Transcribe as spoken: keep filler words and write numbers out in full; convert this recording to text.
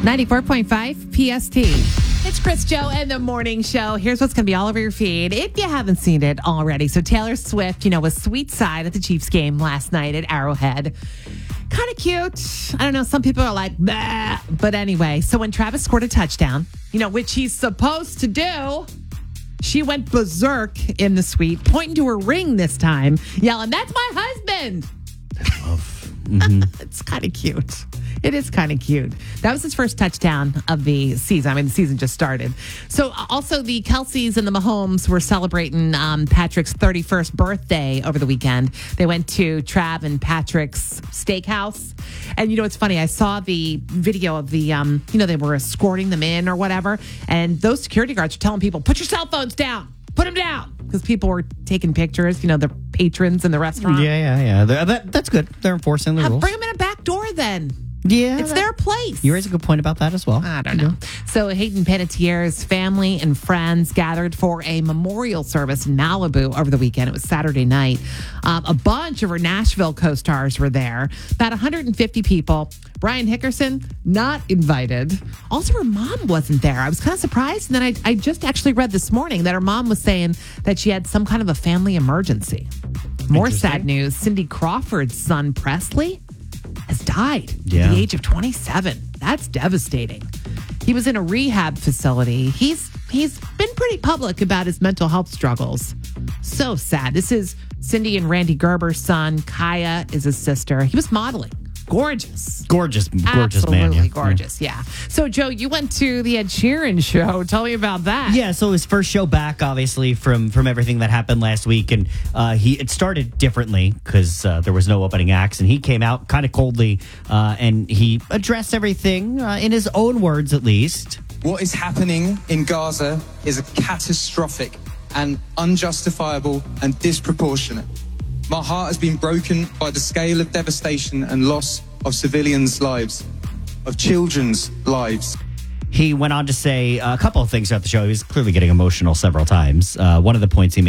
ninety-four point five P S T. It's Chris, Joe, and the morning show. Here's what's going to be all over your feed if you haven't seen it already. So Taylor Swift, you know, was sweet side at the Chiefs game last night at Arrowhead. Kind of cute. I don't know. Some people are like, bah. But anyway, so when Travis scored a touchdown, you know, which he's supposed to do, she went berserk in the suite, pointing to her ring this time, yelling, "That's my husband." Mm-hmm. It's kind of cute. It is kind of cute. That was his first touchdown of the season. I mean, the season just started. So also the Kelseys and the Mahomes were celebrating um, Patrick's thirty-first birthday over the weekend. They went to Trav and Patrick's steakhouse. And you know, it's funny. I saw the video of the, um, you know, they were escorting them in or whatever. And those security guards are telling people, put your cell phones down. Put them down. Because people were taking pictures, you know, the patrons in the restaurant. Yeah, yeah, yeah. They're, that, that's good. They're enforcing the Uh, rules. bring them in a back door then. Yeah. It's that, their place. You raise a good point about that as well. I don't know. So Hayden Panettiere's family and friends gathered for a memorial service in Malibu over the weekend. It was Saturday night. Um, a bunch of her Nashville co-stars were there. About one hundred fifty people. Brian Hickerson, not invited. Also, her mom wasn't there. I was kind of surprised. And then I, I just actually read this morning that her mom was saying that she had some kind of a family emergency. More sad news. Cindy Crawford's son, Presley, has died yeah. at the age of twenty-seven. That's devastating. He was in a rehab facility. He's he's been pretty public about his mental health struggles. So sad. This is Cindy and Randy Gerber's son. Kaya is his sister. He was modeling. Gorgeous. Gorgeous, gorgeous Absolutely man. Yeah. gorgeous, yeah. So, Joe, you went to the Ed Sheeran show. Tell me about that. Yeah, so his first show back, obviously, from from everything that happened last week. And uh, he it started differently because uh, there was no opening acts. And he came out kind of coldly uh, and he addressed everything uh, in his own words, at least. What is happening in Gaza is a catastrophic and unjustifiable and disproportionate. My heart has been broken by the scale of devastation and loss of civilians' lives, of children's lives. He went on to say a couple of things throughout the show. He was clearly getting emotional several times. Uh, one of the points he made